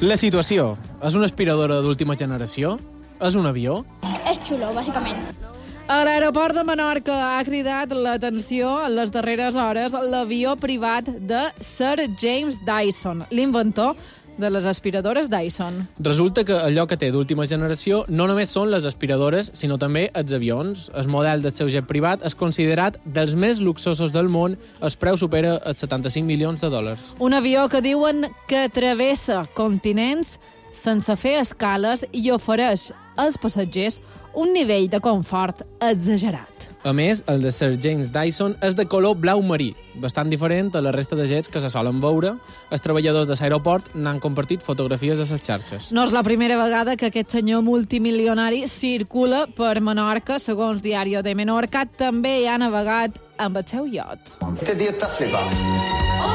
La situació. És una aspiradora d'última generació? És un avió? És xulo, bàsicament. A l'aeroport de Menorca ha cridat l'atenció en les darreres hores l'avió privat de Sir James Dyson, l'inventor de les aspiradores Dyson. Resulta que allò que té d'última generació no només són les aspiradores, sinó també els avions. El model del seu jet privat és considerat dels més luxosos del món. El preu supera els 75 milions de dòlars. Un avió que diuen que travessa continents sense fer escales i ofereix als passatgers un nivell de confort exagerat. A més, el de Sir James Dyson és de color blau marí, bastant diferent a la resta de jets que se solen veure. Els treballadors de l'aeroport n'han compartit fotografies a les xarxes. No és la primera vegada que aquest senyor multimilionari circula per Menorca. Segons Diario de Menorca, també hi ha navegat amb el seu iot. Este tío está flipado.